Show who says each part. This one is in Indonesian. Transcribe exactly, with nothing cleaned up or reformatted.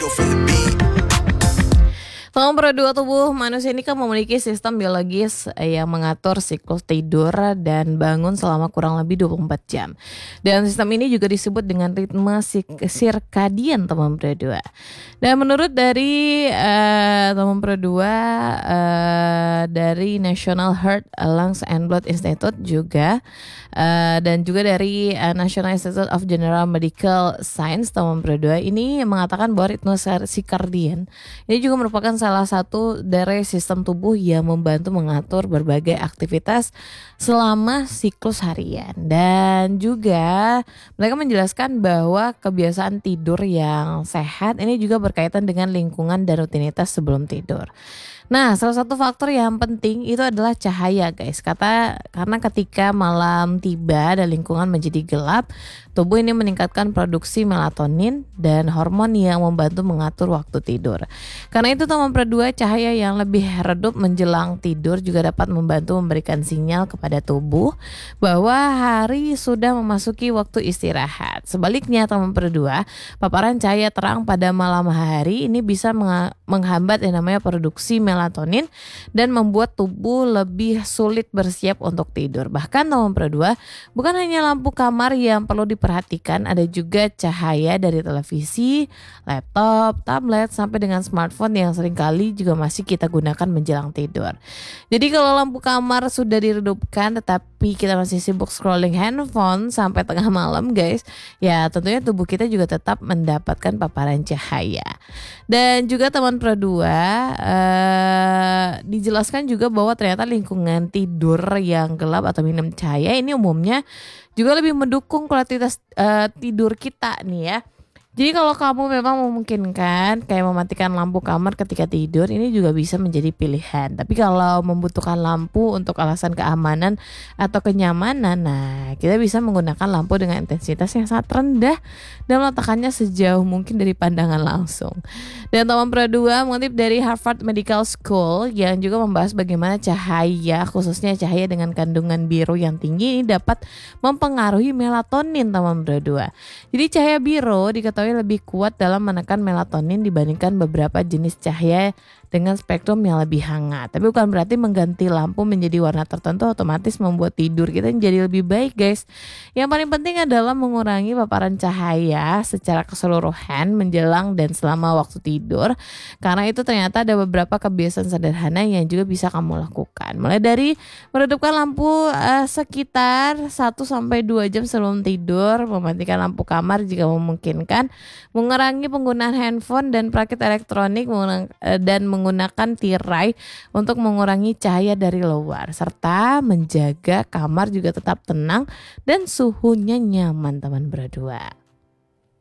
Speaker 1: Nomor dua, tubuh manusia ini kan memiliki sistem biologis yang mengatur siklus tidur dan bangun selama kurang lebih dua puluh empat jam. Dan sistem ini juga disebut dengan ritme sirkadian, teman berdua. Dan menurut dari uh, teman berdua uh, dari National Heart, Lungs and Blood Institute juga uh, dan juga dari uh, National Institute of General Medical Science, teman berdua, ini mengatakan bahwa ritme sirkadian ini juga merupakan salah satu dari sistem tubuh yang membantu mengatur berbagai aktivitas selama siklus harian. Dan juga mereka menjelaskan bahwa kebiasaan tidur yang sehat ini juga berkaitan dengan lingkungan dan rutinitas sebelum tidur. Nah, salah satu faktor yang penting itu adalah cahaya, guys. Kata karena ketika malam tiba dan lingkungan menjadi gelap, tubuh ini meningkatkan produksi melatonin dan hormon yang membantu mengatur waktu tidur. Karena itu, teman berdua, cahaya yang lebih redup menjelang tidur juga dapat membantu memberikan sinyal kepada tubuh bahwa hari sudah memasuki waktu istirahat. Sebaliknya, teman berdua, paparan cahaya terang pada malam hari ini bisa menghambat yang namanya produksi melatonin dan membuat tubuh lebih sulit bersiap untuk tidur. Bahkan, teman berdua, bukan hanya lampu kamar yang perlu diperhatikan, ada juga cahaya dari televisi, laptop, tablet, sampai dengan smartphone yang seringkali juga masih kita gunakan menjelang tidur. Jadi kalau lampu kamar sudah diredupkan tetapi kita masih sibuk scrolling handphone sampai tengah malam, guys, ya tentunya tubuh kita juga tetap mendapatkan paparan cahaya. Dan juga teman berdua, eh, dijelaskan juga bahwa ternyata lingkungan tidur yang gelap atau minim cahaya ini umumnya juga lebih mendukung kualitas uh, tidur kita nih ya. Jadi kalau kamu memang memungkinkan kayak mematikan lampu kamar ketika tidur, ini juga bisa menjadi pilihan. Tapi kalau membutuhkan lampu untuk alasan keamanan atau kenyamanan, nah kita bisa menggunakan lampu dengan intensitas yang sangat rendah dan meletakkannya sejauh mungkin dari pandangan langsung. Dan teman berdua, mengutip dari Harvard Medical School yang juga membahas bagaimana cahaya, khususnya cahaya dengan kandungan biru yang tinggi, ini dapat mempengaruhi melatonin, teman berdua. Jadi cahaya biru diketahui lebih kuat dalam menekan melatonin dibandingkan beberapa jenis cahaya dengan spektrum yang lebih hangat. Tapi bukan berarti mengganti lampu menjadi warna tertentu otomatis membuat tidur kita jadi lebih baik, guys. Yang paling penting adalah mengurangi paparan cahaya secara keseluruhan menjelang dan selama waktu tidur. Karena itu ternyata ada beberapa kebiasaan sederhana yang juga bisa kamu lakukan. Mulai dari meredupkan lampu uh, sekitar satu sampai dua jam sebelum tidur, mematikan lampu kamar jika memungkinkan, mengurangi penggunaan handphone dan perangkat elektronik dan menggunakan tirai untuk mengurangi cahaya dari luar, serta menjaga kamar juga tetap tenang dan suhunya nyaman, teman berdua.